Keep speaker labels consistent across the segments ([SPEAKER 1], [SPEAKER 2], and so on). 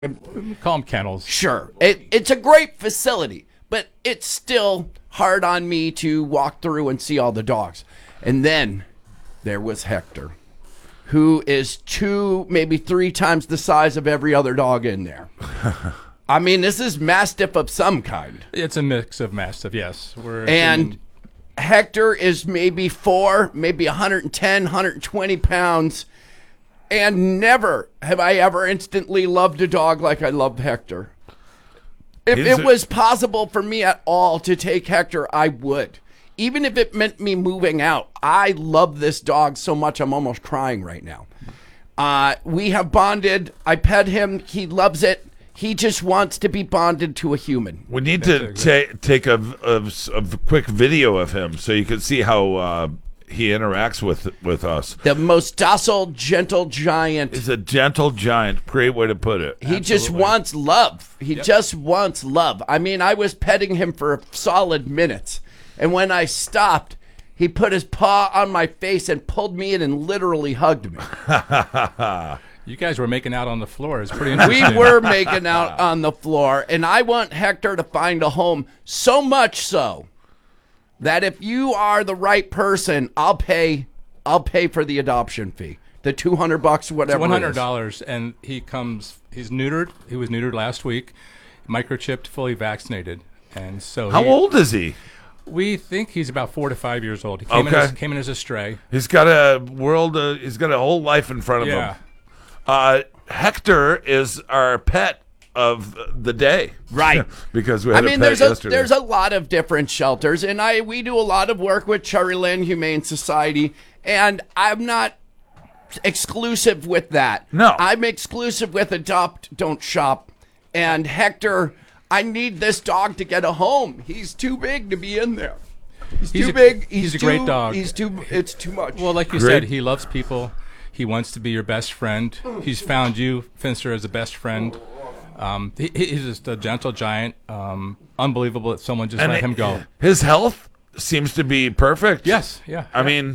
[SPEAKER 1] Call them kennels.
[SPEAKER 2] Sure, it's a great facility, but it's still hard on me to walk through and see all the dogs. And then there was Hector, who is 2, maybe 3 times the size of every other dog in there. I mean, this is Mastiff of some kind.
[SPEAKER 1] It's a mix of Mastiff, yes.
[SPEAKER 2] Hector is maybe 4, maybe 110, 120 pounds. And never have I ever instantly loved a dog like I love Hector. If it was possible for me at all to take Hector, I would. Even if it meant me moving out. I love this dog so much I'm almost crying right now. We have bonded. I pet him. He loves it. He just wants to be bonded to a human.
[SPEAKER 3] We need to take a quick video of him so you can see how he interacts with us.
[SPEAKER 2] The most docile, gentle giant.
[SPEAKER 3] He's a gentle giant. Great way to put it.
[SPEAKER 2] He just wants love. He just wants love. I mean, I was petting him for a solid minutes. And when I stopped, he put his paw on my face and pulled me in and literally hugged me.
[SPEAKER 1] You guys were making out on the floor. It's pretty interesting.
[SPEAKER 2] We were making out on the floor. And I want Hector to find a home, so much so that if you are the right person, I'll pay for the adoption fee. The $200, whatever.
[SPEAKER 1] It's $100, and he's neutered. He was neutered last week, microchipped, fully vaccinated. And so
[SPEAKER 3] how old is he?
[SPEAKER 1] We think he's about 4 to 5 years old. He came in as a stray.
[SPEAKER 3] He's got he's got a whole life in front of him. Hector is our pet of the day,
[SPEAKER 2] right?
[SPEAKER 3] Because we had a pet yesterday.
[SPEAKER 2] There's a lot of different shelters, and we do a lot of work with Cherryland Humane Society, and I'm not exclusive with that.
[SPEAKER 3] No,
[SPEAKER 2] I'm exclusive with Adopt, Don't Shop. And Hector, I need this dog to get a home. He's too big to be in there. He's too big.
[SPEAKER 1] He's a great dog.
[SPEAKER 2] It's too much.
[SPEAKER 1] Well, like you said, he loves people. He wants to be your best friend. He's found you, Finster, as a best friend. He's just a gentle giant. Unbelievable that someone just let him go.
[SPEAKER 3] His health seems to be perfect.
[SPEAKER 1] Yes, yeah.
[SPEAKER 3] I mean,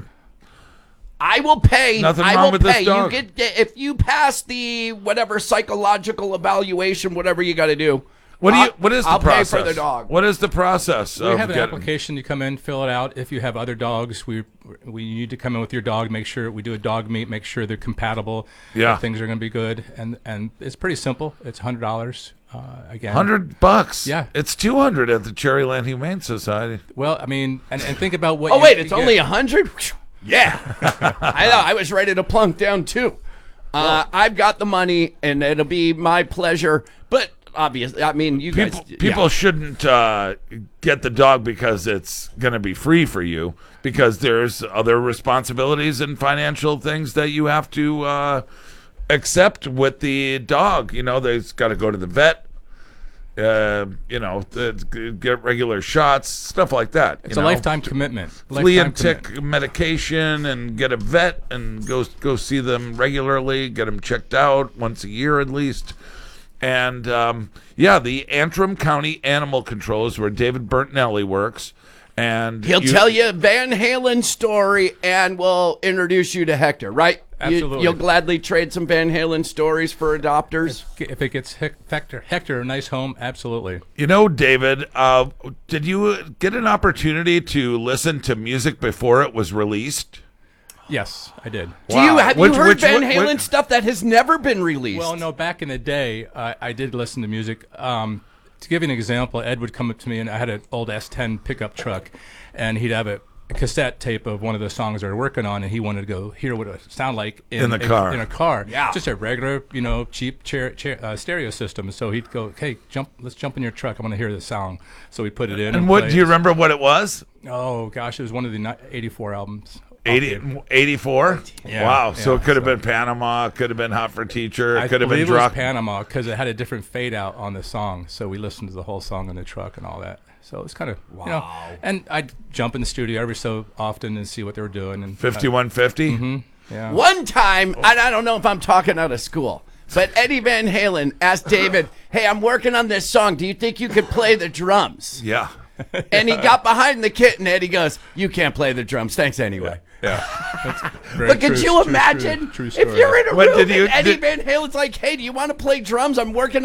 [SPEAKER 2] I will pay.
[SPEAKER 3] Nothing wrong with this dog.
[SPEAKER 2] If you pass the whatever psychological evaluation, whatever you got to do.
[SPEAKER 3] What is the
[SPEAKER 2] I'll
[SPEAKER 3] process?
[SPEAKER 2] pay for the dog.
[SPEAKER 3] What is the process?
[SPEAKER 1] We have an application. You come in, fill it out. If you have other dogs, we need to come in with your dog. Make sure we do a dog meet. Make sure they're compatible.
[SPEAKER 3] Yeah,
[SPEAKER 1] things are going to be good. And it's pretty simple. It's $100. Again,
[SPEAKER 3] $100.
[SPEAKER 1] Yeah,
[SPEAKER 3] it's $200 at the Cherryland Humane Society.
[SPEAKER 1] Well, I mean, and think about what.
[SPEAKER 2] Oh wait, it's only $100. Yeah, I know. I was ready to plunk down too. I've got the money, and it'll be my pleasure. But obviously, I mean,
[SPEAKER 3] people shouldn't get the dog because it's going to be free for you, because there's other responsibilities and financial things that you have to accept with the dog. You know, they've got to go to the vet. Get regular shots, stuff like that.
[SPEAKER 1] It's a lifetime commitment.
[SPEAKER 3] Flea and tick medication, and get a vet, and go see them regularly. Get them checked out once a year at least. And the Antrim County Animal Control is where David Bertinelli works, and
[SPEAKER 2] he'll tell you Van Halen's story, and we'll introduce you to Hector, right?
[SPEAKER 1] Absolutely.
[SPEAKER 2] You'll gladly trade some Van Halen stories for adopters?
[SPEAKER 1] If it gets Hector a nice home, absolutely.
[SPEAKER 3] You know, David, did you get an opportunity to listen to music before it was released?
[SPEAKER 1] Yes, I did.
[SPEAKER 2] Have you heard Van Halen stuff that has never been released?
[SPEAKER 1] Well, no, back in the day, I did listen to music. To give you an example, Ed would come up to me, and I had an old S10 pickup truck, and he'd have a cassette tape of one of the songs they were working on, and he wanted to go hear what it would sound like in
[SPEAKER 3] the car.
[SPEAKER 1] In a car.
[SPEAKER 2] Yeah.
[SPEAKER 1] Just a regular, cheap stereo system. So he'd go, "Hey, let's jump in your truck. I want to hear this song." So we put it in.
[SPEAKER 3] And what do you remember what it was?
[SPEAKER 1] Oh gosh, it was one of the 84 albums.
[SPEAKER 3] 84?
[SPEAKER 1] Yeah,
[SPEAKER 3] wow. So it could have been Panama, could have been Hot for Teacher, it could have been
[SPEAKER 1] I believe it was
[SPEAKER 3] Drop.
[SPEAKER 1] Panama, because it had a different fade out on the song. So we listened to the whole song in the truck and all that. So it's kind of, and I'd jump in the studio every so often and see what they were doing. And
[SPEAKER 3] 5150?
[SPEAKER 1] Yeah.
[SPEAKER 2] One time, I don't know if I'm talking out of school, but Eddie Van Halen asked David, "Hey, I'm working on this song. Do you think you could play the drums?"
[SPEAKER 3] Yeah.
[SPEAKER 2] And he got behind the kit, and Eddie goes, "You can't play the drums. Thanks anyway."
[SPEAKER 1] Yeah. That's very
[SPEAKER 2] But could
[SPEAKER 1] true,
[SPEAKER 2] you imagine
[SPEAKER 1] true
[SPEAKER 2] if
[SPEAKER 1] story.
[SPEAKER 2] you're in a
[SPEAKER 3] What
[SPEAKER 2] room
[SPEAKER 3] did you-
[SPEAKER 2] and Eddie
[SPEAKER 3] did-
[SPEAKER 2] Van Halen's like, hey, do you want to play drums? I'm working